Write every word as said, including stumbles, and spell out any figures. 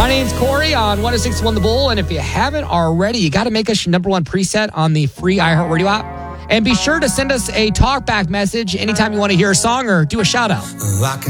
My name's Corey on one oh six point one The Bull, and if you haven't already, you got to make us your number one preset on the free iHeartRadio app. And be sure to send us a talkback message anytime you want to hear a song or do a shout out.